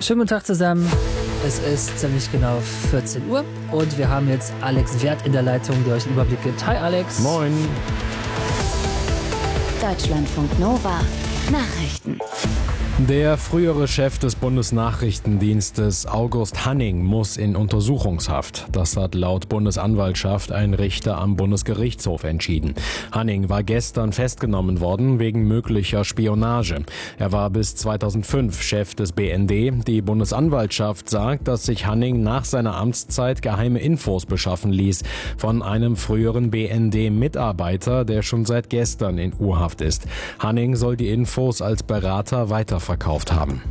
Schönen guten Tag zusammen. Es ist ziemlich genau 14 Uhr und wir haben jetzt Alex Wert in der Leitung, der euch einen Überblick gibt. Hi Alex. Moin. Deutschlandfunk Nova Nachrichten. Der frühere Chef des Bundesnachrichtendienstes August Hanning muss in Untersuchungshaft. Das hat laut Bundesanwaltschaft ein Richter am Bundesgerichtshof entschieden. Hanning war gestern festgenommen worden wegen möglicher Spionage. Er war bis 2005 Chef des BND. Die Bundesanwaltschaft sagt, dass sich Hanning nach seiner Amtszeit geheime Infos beschaffen ließ von einem früheren BND-Mitarbeiter, der schon seit gestern in U-Haft ist. Hanning soll die Infos als Berater weiterverkauft haben.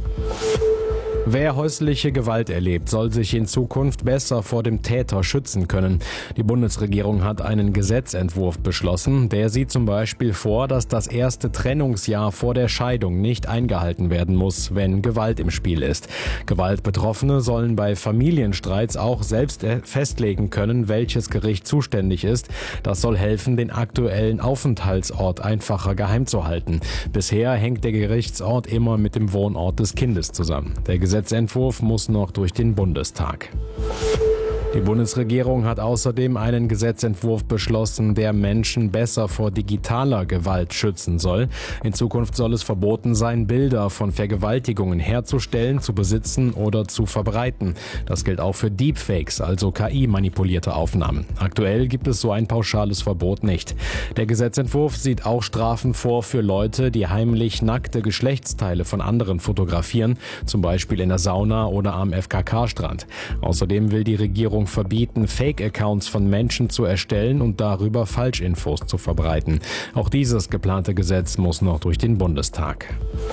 Wer häusliche Gewalt erlebt, soll sich in Zukunft besser vor dem Täter schützen können. Die Bundesregierung hat einen Gesetzentwurf beschlossen, der sieht zum Beispiel vor, dass das erste Trennungsjahr vor der Scheidung nicht eingehalten werden muss, wenn Gewalt im Spiel ist. Gewaltbetroffene sollen bei Familienstreits auch selbst festlegen können, welches Gericht zuständig ist. Das soll helfen, den aktuellen Aufenthaltsort einfacher geheim zu halten. Bisher hängt der Gerichtsort immer mit dem Wohnort des Kindes zusammen. Der Gesetzentwurf muss noch durch den Bundestag. Die Bundesregierung hat außerdem einen Gesetzentwurf beschlossen, der Menschen besser vor digitaler Gewalt schützen soll. In Zukunft soll es verboten sein, Bilder von Vergewaltigungen herzustellen, zu besitzen oder zu verbreiten. Das gilt auch für Deepfakes, also KI-manipulierte Aufnahmen. Aktuell gibt es so ein pauschales Verbot nicht. Der Gesetzentwurf sieht auch Strafen vor für Leute, die heimlich nackte Geschlechtsteile von anderen fotografieren, zum Beispiel in der Sauna oder am FKK-Strand. Außerdem will die Regierung verbieten, Fake-Accounts von Menschen zu erstellen und darüber Falschinfos zu verbreiten. Auch dieses geplante Gesetz muss noch durch den Bundestag.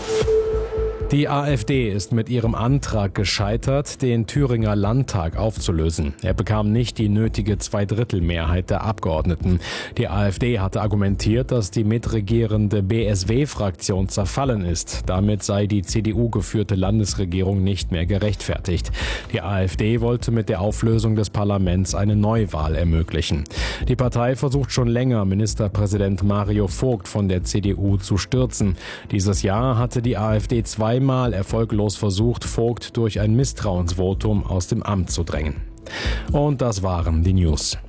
Die AfD ist mit ihrem Antrag gescheitert, den Thüringer Landtag aufzulösen. Er bekam nicht die nötige Zweidrittelmehrheit der Abgeordneten. Die AfD hatte argumentiert, dass die mitregierende BSW-Fraktion zerfallen ist. Damit sei die CDU-geführte Landesregierung nicht mehr gerechtfertigt. Die AfD wollte mit der Auflösung des Parlaments eine Neuwahl ermöglichen. Die Partei versucht schon länger, Ministerpräsident Mario Vogt von der CDU zu stürzen. Dieses Jahr hatte die AfD zweimal erfolglos versucht, Vogt durch ein Misstrauensvotum aus dem Amt zu drängen. Und das waren die News.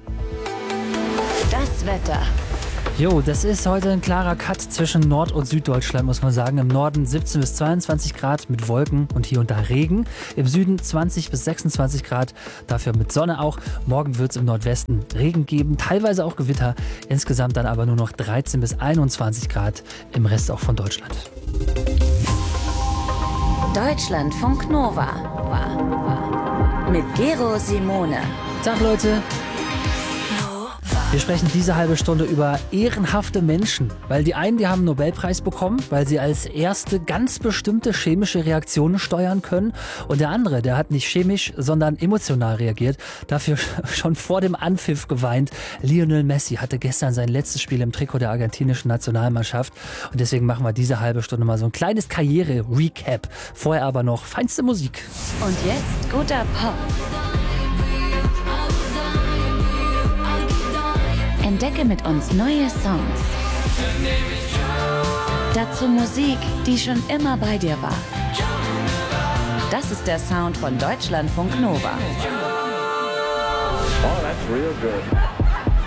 Das Wetter. Jo, das ist heute ein klarer Cut zwischen Nord- und Süddeutschland, muss man sagen. Im Norden 17 bis 22 Grad mit Wolken und hier und da Regen. Im Süden 20 bis 26 Grad, dafür mit Sonne auch. Morgen wird es im Nordwesten Regen geben, teilweise auch Gewitter. Insgesamt dann aber nur noch 13 bis 21 Grad im Rest auch von Deutschland. Deutschlandfunk Nova mit Gero Simone. Tag Leute. Wir sprechen diese halbe Stunde über ehrenhafte Menschen, weil die einen, die haben einen Nobelpreis bekommen, weil sie als erste ganz bestimmte chemische Reaktionen steuern können, und der andere, der hat nicht chemisch, sondern emotional reagiert, dafür schon vor dem Anpfiff geweint. Lionel Messi hatte gestern sein letztes Spiel im Trikot der argentinischen Nationalmannschaft und deswegen machen wir diese halbe Stunde mal so ein kleines Karriere-Recap. Vorher aber noch feinste Musik. Und jetzt guter Pop. Entdecke mit uns neue Songs. Dazu Musik, die schon immer bei dir war. Das ist der Sound von Deutschlandfunk Nova. Oh, that's real good.